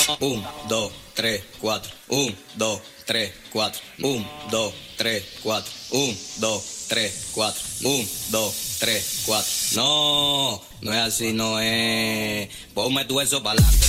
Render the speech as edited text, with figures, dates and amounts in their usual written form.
1, 2, 3, 4. 1, 2, 3, 4. 1, 2, 3, 4. 1, 2, 3, 4. 1, 2, 3, 4. No, no es así, no es. Ponme tu eso pa'lante.